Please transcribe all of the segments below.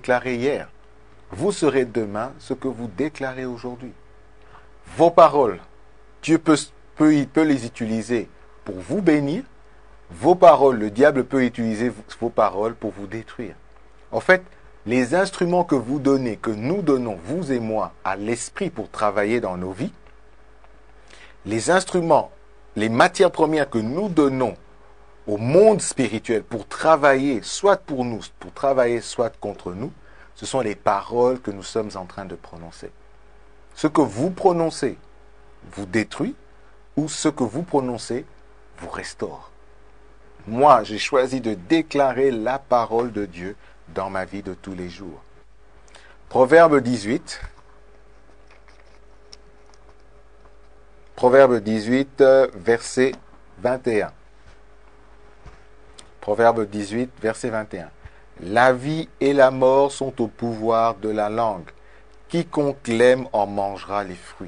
déclaré hier. Vous serez demain ce que vous déclarez aujourd'hui. Vos paroles, Dieu peut les utiliser pour vous bénir. Vos paroles, le diable peut utiliser vos paroles pour vous détruire. En fait, les instruments que vous donnez, que nous donnons, vous et moi, à l'esprit pour travailler dans nos vies, les instruments, les matières premières que nous donnons au monde spirituel pour travailler, soit pour nous, pour travailler, soit contre nous, ce sont les paroles que nous sommes en train de prononcer. Ce que vous prononcez vous détruit, ou ce que vous prononcez vous restaure. Moi, j'ai choisi de déclarer la parole de Dieu dans ma vie de tous les jours. Proverbe 18. Proverbe 18, verset 21. Proverbe 18, verset 21. La vie et la mort sont au pouvoir de la langue. Quiconque l'aime en mangera les fruits.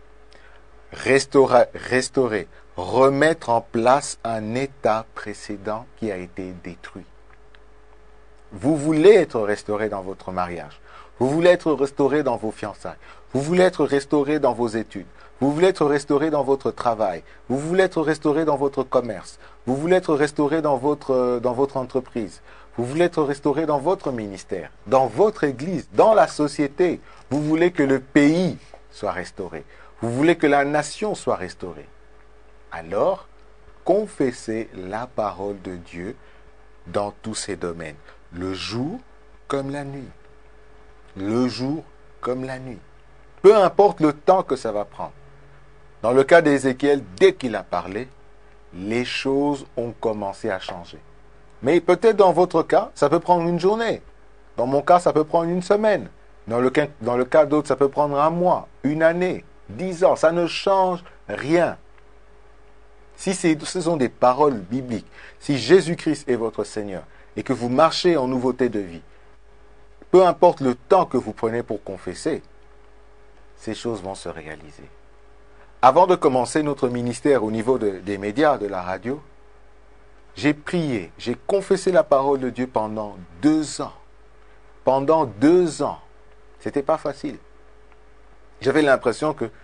Restaurer, remettre en place un état précédent qui a été détruit. Vous voulez être restauré dans votre mariage. Vous voulez être restauré dans vos fiançailles. Vous voulez être restauré dans vos études. Vous voulez être restauré dans votre travail. Vous voulez être restauré dans votre commerce. Vous voulez être restauré dans votre entreprise. Vous voulez être restauré dans votre ministère, dans votre église, dans la société. Vous voulez que le pays soit restauré. Vous voulez que la nation soit restaurée. Alors, confessez la parole de Dieu dans tous ces domaines. Le jour comme la nuit. Le jour comme la nuit. Peu importe le temps que ça va prendre. Dans le cas d'Ézéchiel, dès qu'il a parlé, les choses ont commencé à changer. Mais peut-être dans votre cas, ça peut prendre une journée. Dans mon cas, ça peut prendre une semaine. Dans le cas d'autres, ça peut prendre un mois, une année, 10 ans. Ça ne change rien. Si ce sont des paroles bibliques, si Jésus-Christ est votre Seigneur et que vous marchez en nouveauté de vie, peu importe le temps que vous prenez pour confesser, ces choses vont se réaliser. Avant de commencer notre ministère au niveau des médias, de la radio, j'ai prié, j'ai confessé la parole de Dieu pendant 2 ans. Pendant 2 ans. C'était pas facile. J'avais l'impression que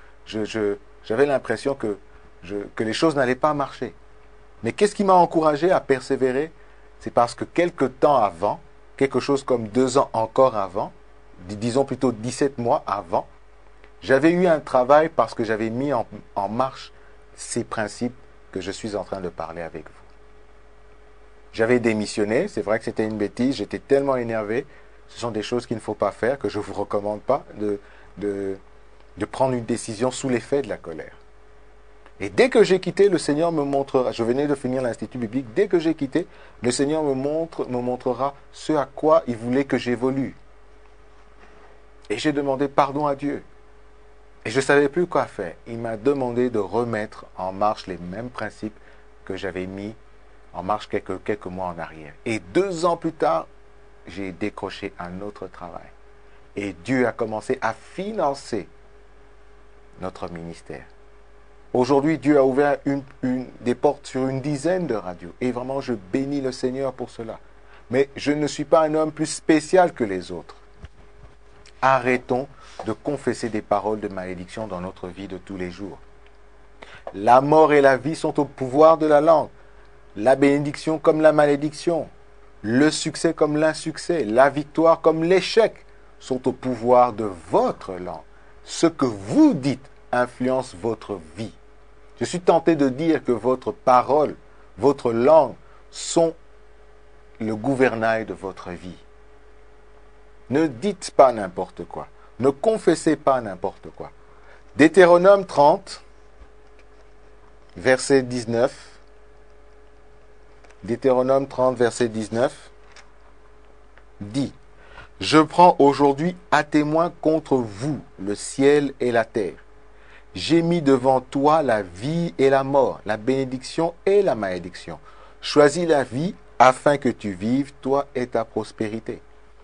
que les choses n'allaient pas marcher. Mais qu'est-ce qui m'a encouragé à persévérer? C'est parce que quelque temps avant, quelque chose comme 2 ans encore avant, disons plutôt 17 mois avant, j'avais eu un travail parce que j'avais mis en marche ces principes que je suis en train de parler avec vous. J'avais démissionné, c'est vrai que c'était une bêtise, j'étais tellement énervé. Ce sont des choses qu'il ne faut pas faire, que je ne vous recommande pas de prendre une décision sous l'effet de la colère. Et dès que j'ai quitté, le Seigneur me montrera, je venais de finir l'Institut biblique, dès que j'ai quitté, le Seigneur me montrera ce à quoi il voulait que j'évolue. Et j'ai demandé pardon à Dieu. Et je ne savais plus quoi faire. Il m'a demandé de remettre en marche les mêmes principes que j'avais mis en marche quelques mois en arrière. Et 2 ans plus tard, j'ai décroché un autre travail. Et Dieu a commencé à financer notre ministère. Aujourd'hui, Dieu a ouvert des portes sur une dizaine de radios. Et vraiment, je bénis le Seigneur pour cela. Mais je ne suis pas un homme plus spécial que les autres. Arrêtons de confesser des paroles de malédiction dans notre vie de tous les jours. La mort et la vie sont au pouvoir de la langue. La bénédiction comme la malédiction. Le succès comme l'insuccès. La victoire comme l'échec sont au pouvoir de votre langue. Ce que vous dites influence votre vie. Je suis tenté de dire que votre parole, votre langue sont le gouvernail de votre vie. Ne dites pas n'importe quoi. Ne confessez pas n'importe quoi. Deutéronome 30, verset 19. Deutéronome 30, verset 19 dit: Je prends aujourd'hui à témoin contre vous le ciel et la terre. J'ai mis devant toi la vie et la mort, la bénédiction et la malédiction. Choisis la vie afin que tu vives, toi et ta prospérité.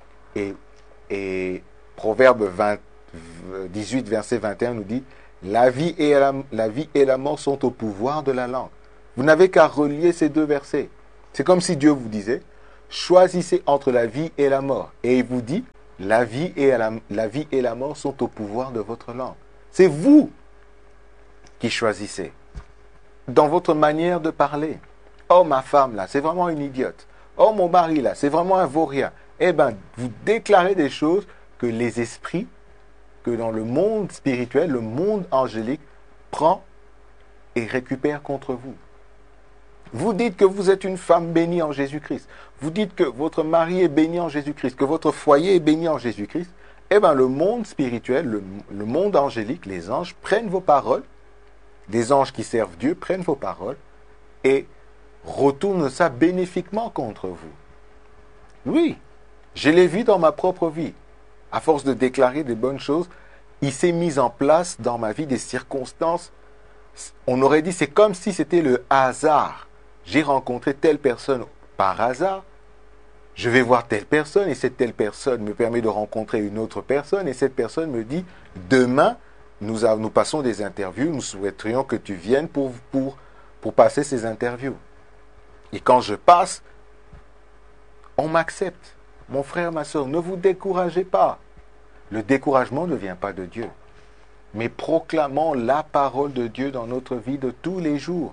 Et Proverbe 18, verset 21 nous dit: la vie et la mort sont au pouvoir de la langue. Vous n'avez qu'à relier ces 2 versets. C'est comme si Dieu vous disait: choisissez entre la vie et la mort. Et il vous dit, la vie et la mort sont au pouvoir de votre langue. C'est vous qui choisissez. Dans votre manière de parler. Oh, ma femme là, c'est vraiment une idiote. Oh, mon mari là, c'est vraiment un vaurien. Eh bien, vous déclarez des choses que les esprits, que dans le monde spirituel, le monde angélique, prend et récupère contre vous. Vous dites que vous êtes une femme bénie en Jésus-Christ. Vous dites que votre mari est béni en Jésus-Christ, que votre foyer est béni en Jésus-Christ. Eh bien, le monde spirituel, le monde angélique, les anges prennent vos paroles, des anges qui servent Dieu prennent vos paroles et retournent ça bénéfiquement contre vous. Oui, je l'ai vu dans ma propre vie. À force de déclarer des bonnes choses, il s'est mis en place dans ma vie des circonstances. On aurait dit, c'est comme si c'était le hasard. J'ai rencontré telle personne par hasard. Je vais voir telle personne et cette telle personne me permet de rencontrer une autre personne et cette personne me dit, demain, nous passons des interviews, nous souhaiterions que tu viennes pour passer ces interviews. Et quand je passe, on m'accepte. Mon frère, ma soeur, ne vous découragez pas. Le découragement ne vient pas de Dieu. Mais proclamons la parole de Dieu dans notre vie de tous les jours.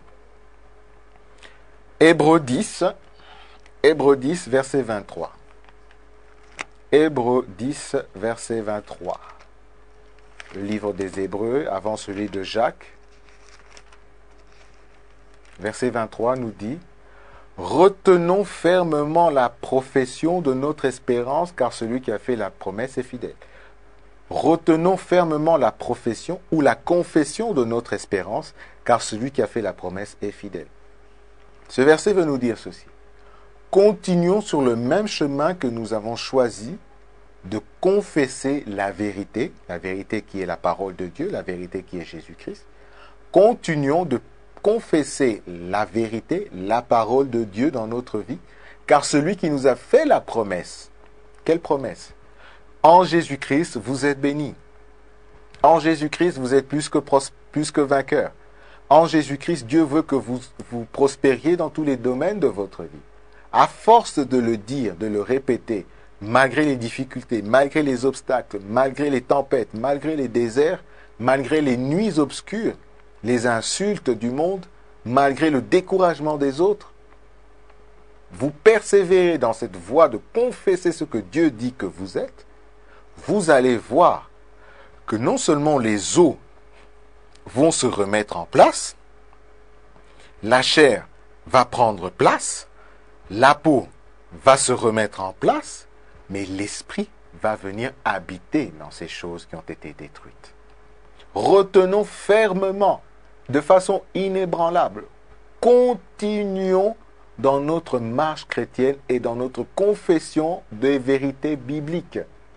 Hébreux 10, verset 23. Hébreux 10, verset 23. Le livre des Hébreux, avant celui de Jacques. Verset 23 nous dit, « Retenons fermement la profession de notre espérance, car celui qui a fait la promesse est fidèle. » Retenons fermement la profession ou la confession de notre espérance, car celui qui a fait la promesse est fidèle. Ce verset veut nous dire ceci. Continuons sur le même chemin que nous avons choisi de confesser la vérité qui est la parole de Dieu, la vérité qui est Jésus-Christ. Continuons de confesser la vérité, la parole de Dieu dans notre vie, car celui qui nous a fait la promesse, quelle promesse ? En Jésus-Christ, vous êtes bénis. En Jésus-Christ, vous êtes plus que vainqueurs. En Jésus-Christ, Dieu veut que vous prospériez dans tous les domaines de votre vie. À force de le dire, de le répéter, malgré les difficultés, malgré les obstacles, malgré les tempêtes, malgré les déserts, malgré les nuits obscures, les insultes du monde, malgré le découragement des autres, vous persévérez dans cette voie de confesser ce que Dieu dit que vous êtes, vous allez voir que non seulement les os vont se remettre en place, la chair va prendre place, la peau va se remettre en place, mais l'esprit va venir habiter dans ces choses qui ont été détruites. Retenons fermement, de façon inébranlable, continuons dans notre marche chrétienne et dans notre confession des vérités bibliques.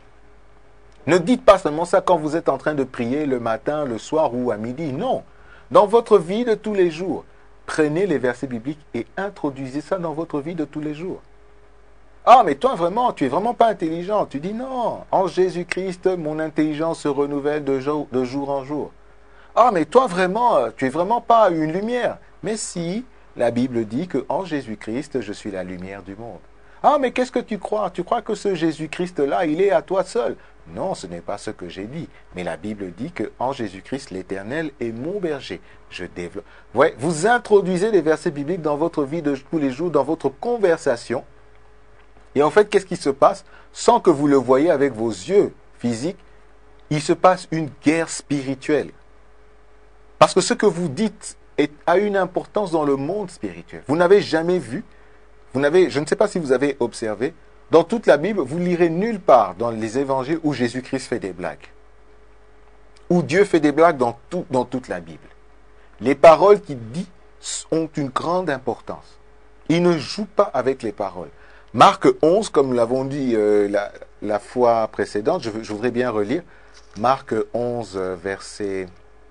Ne dites pas seulement ça quand vous êtes en train de prier le matin, le soir ou à midi. Non. Dans votre vie de tous les jours, prenez les versets bibliques et introduisez ça dans votre vie de tous les jours. Ah, mais toi vraiment, tu es vraiment pas intelligent. Tu dis non. En Jésus-Christ, mon intelligence se renouvelle de jour en jour. Ah, mais toi vraiment, tu es vraiment pas une lumière. Mais si, la Bible dit que en Jésus-Christ, je suis la lumière du monde. Ah, mais qu'est-ce que tu crois? Tu crois que ce Jésus-Christ-là, il est à toi seul? Non, ce n'est pas ce que j'ai dit. Mais la Bible dit que en Jésus-Christ, l'Éternel est mon berger. Je développe. Ouais, vous introduisez les versets bibliques dans votre vie de tous les jours, dans votre conversation. Et en fait, qu'est-ce qui se passe? Sans que vous le voyez avec vos yeux physiques, il se passe une guerre spirituelle. Parce que ce que vous dites a une importance dans le monde spirituel. Vous n'avez jamais vu, je ne sais pas si vous avez observé, dans toute la Bible, vous lirez nulle part dans les évangiles où Jésus-Christ fait des blagues. Où Dieu fait des blagues dans toute la Bible. Les paroles qu'il dit ont une grande importance. Il ne joue pas avec les paroles. Marc 11, comme nous l'avons dit la fois précédente, je voudrais bien relire. Marc 11, verset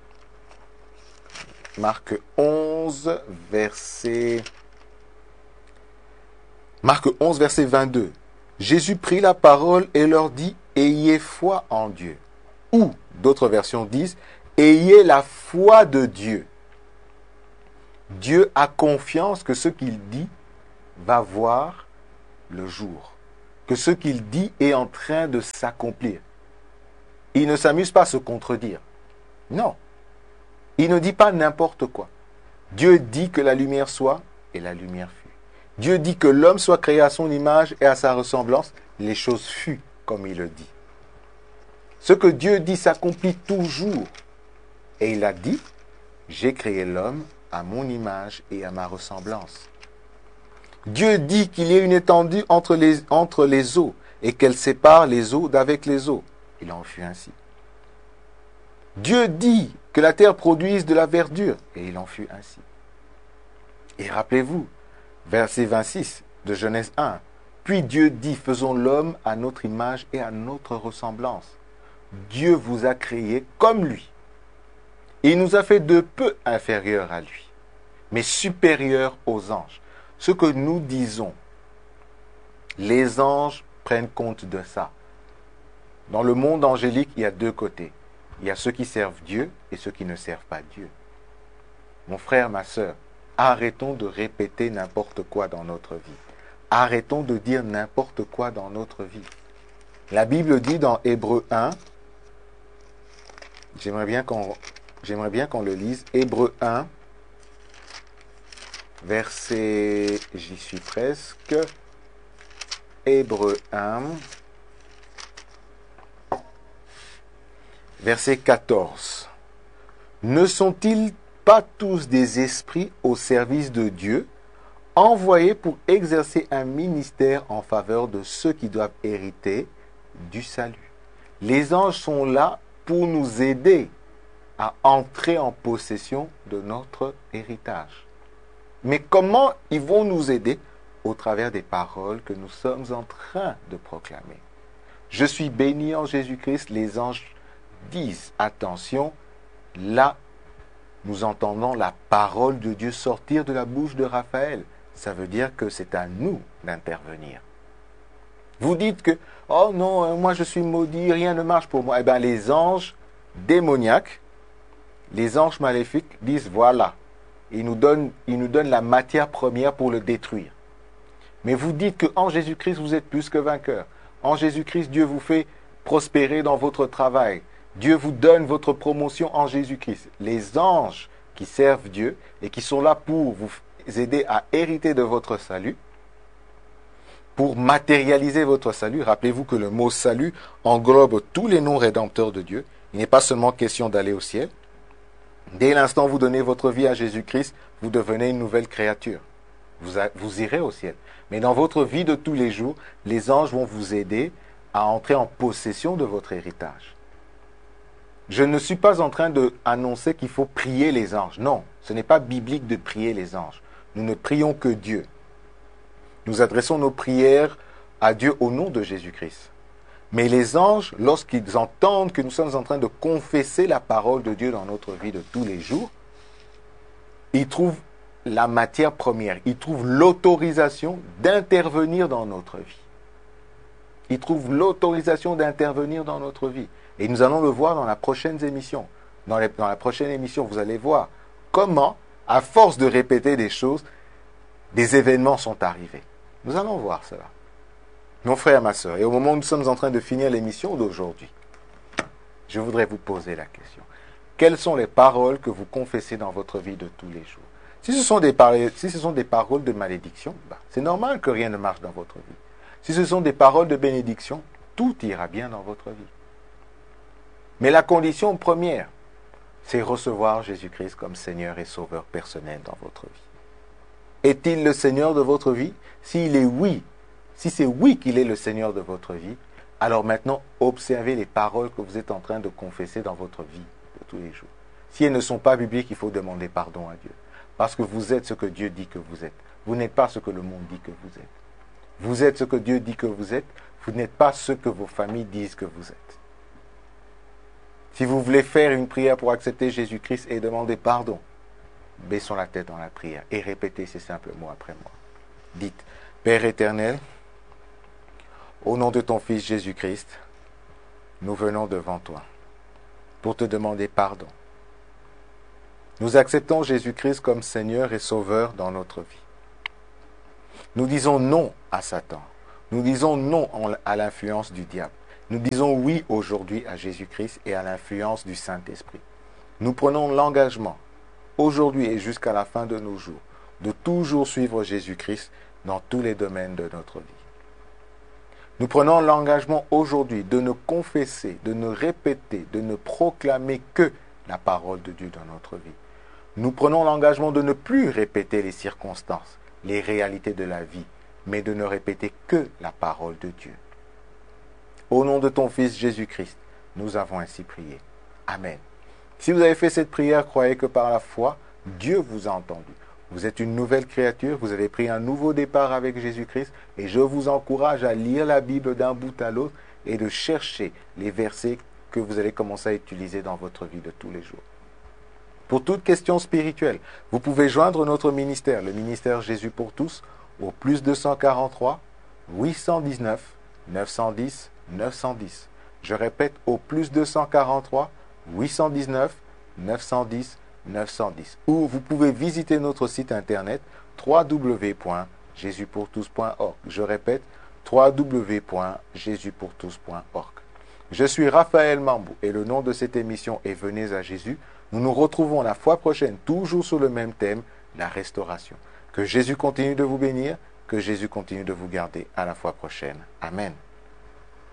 22. Jésus prit la parole et leur dit, « Ayez foi en Dieu. » Ou, d'autres versions disent, « Ayez la foi de Dieu. » Dieu a confiance que ce qu'il dit va voir le jour, que ce qu'il dit est en train de s'accomplir. Il ne s'amuse pas à se contredire. Non. Il ne dit pas n'importe quoi. Dieu dit que la lumière soit, et la lumière fut. Dieu dit que l'homme soit créé à son image et à sa ressemblance, les choses furent comme il le dit. Ce que Dieu dit s'accomplit toujours. Et il a dit, j'ai créé l'homme à mon image et à ma ressemblance. Dieu dit qu'il y ait une étendue entre les eaux et qu'elle sépare les eaux d'avec les eaux. Il en fut ainsi. Dieu dit que la terre produise de la verdure et il en fut ainsi. Et rappelez-vous, verset 26 de Genèse 1. Puis Dieu dit, faisons l'homme à notre image et à notre ressemblance. Dieu vous a créé comme lui. Il nous a fait de peu inférieurs à lui, mais supérieurs aux anges. Ce que nous disons, les anges prennent compte de ça. Dans le monde angélique, il y a deux côtés. Il y a ceux qui servent Dieu et ceux qui ne servent pas Dieu. Mon frère, ma sœur, arrêtons de répéter n'importe quoi dans notre vie. Arrêtons de dire n'importe quoi dans notre vie. La Bible dit dans Hébreux 1, j'aimerais bien qu'on le lise, Hébreux 1, verset, j'y suis presque, Hébreux 1, verset 14. Ne sont-ils pas tous des esprits au service de Dieu, envoyés pour exercer un ministère en faveur de ceux qui doivent hériter du salut? Les anges sont là pour nous aider à entrer en possession de notre héritage. Mais comment ils vont nous aider? Au travers des paroles que nous sommes en train de proclamer. Je suis béni en Jésus-Christ. Les anges disent, attention, là, nous entendons la parole de Dieu sortir de la bouche de Raphaël. Ça veut dire que c'est à nous d'intervenir. Vous dites que, oh non, moi je suis maudit, rien ne marche pour moi. Eh bien, les anges démoniaques, les anges maléfiques disent, voilà, ils nous donnent la matière première pour le détruire. Mais vous dites qu'en Jésus-Christ, vous êtes plus que vainqueur. En Jésus-Christ, Dieu vous fait prospérer dans votre travail. Dieu vous donne votre promotion en Jésus-Christ. Les anges qui servent Dieu et qui sont là pour vous aider à hériter de votre salut, pour matérialiser votre salut. Rappelez-vous que le mot salut englobe tous les noms rédempteurs de Dieu. Il n'est pas seulement question d'aller au ciel. Dès l'instant où vous donnez votre vie à Jésus-Christ, vous devenez une nouvelle créature. Vous irez au ciel. Mais dans votre vie de tous les jours, les anges vont vous aider à entrer en possession de votre héritage. Je ne suis pas en train d'annoncer qu'il faut prier les anges. Non, ce n'est pas biblique de prier les anges. Nous ne prions que Dieu. Nous adressons nos prières à Dieu au nom de Jésus-Christ. Mais les anges, lorsqu'ils entendent que nous sommes en train de confesser la parole de Dieu dans notre vie de tous les jours, ils trouvent la matière première, ils trouvent l'autorisation d'intervenir dans notre vie. Ils trouvent l'autorisation d'intervenir dans notre vie. Et nous allons le voir dans la prochaine émission. Dans la prochaine émission, vous allez voir comment, à force de répéter des choses, des événements sont arrivés. Nous allons voir cela. Mon frère, ma soeur, et au moment où nous sommes en train de finir l'émission d'aujourd'hui, je voudrais vous poser la question. Quelles sont les paroles que vous confessez dans votre vie de tous les jours? Si ce sont des paroles de malédiction, c'est normal que rien ne marche dans votre vie. Si ce sont des paroles de bénédiction, tout ira bien dans votre vie. Mais la condition première, c'est recevoir Jésus-Christ comme Seigneur et Sauveur personnel dans votre vie. Est-il le Seigneur de votre vie? S'il est oui, si c'est oui qu'il est le Seigneur de votre vie, alors maintenant, observez les paroles que vous êtes en train de confesser dans votre vie de tous les jours. Si elles ne sont pas bibliques, il faut demander pardon à Dieu. Parce que vous êtes ce que Dieu dit que vous êtes. Vous n'êtes pas ce que le monde dit que vous êtes. Vous êtes ce que Dieu dit que vous êtes. Vous n'êtes pas ce que vos familles disent que vous êtes. Si vous voulez faire une prière pour accepter Jésus-Christ et demander pardon, baissons la tête dans la prière et répétez ces simples mots après moi. Dites, Père éternel, au nom de ton Fils Jésus-Christ, nous venons devant toi pour te demander pardon. Nous acceptons Jésus-Christ comme Seigneur et Sauveur dans notre vie. Nous disons non à Satan. Nous disons non à l'influence du diable. Nous disons oui aujourd'hui à Jésus-Christ et à l'influence du Saint-Esprit. Nous prenons l'engagement, aujourd'hui et jusqu'à la fin de nos jours, de toujours suivre Jésus-Christ dans tous les domaines de notre vie. Nous prenons l'engagement aujourd'hui de ne confesser, de ne répéter, de ne proclamer que la parole de Dieu dans notre vie. Nous prenons l'engagement de ne plus répéter les circonstances, les réalités de la vie, mais de ne répéter que la parole de Dieu. Au nom de ton Fils Jésus-Christ, nous avons ainsi prié. Amen. Si vous avez fait cette prière, croyez que par la foi, Dieu vous a entendu. Vous êtes une nouvelle créature, vous avez pris un nouveau départ avec Jésus-Christ et je vous encourage à lire la Bible d'un bout à l'autre et de chercher les versets que vous allez commencer à utiliser dans votre vie de tous les jours. Pour toute question spirituelle, vous pouvez joindre notre ministère, le ministère Jésus pour tous, au plus 243 819 910 910. Je répète, au plus 243 819 910 910. Ou vous pouvez visiter notre site internet www.jesuspourtous.org. Je répète, www.jesuspourtous.org. Je suis Raphaël Mambou et le nom de cette émission est Venez à Jésus. Nous nous retrouvons la fois prochaine, toujours sur le même thème, la restauration. Que Jésus continue de vous bénir, que Jésus continue de vous garder. À la fois prochaine. Amen.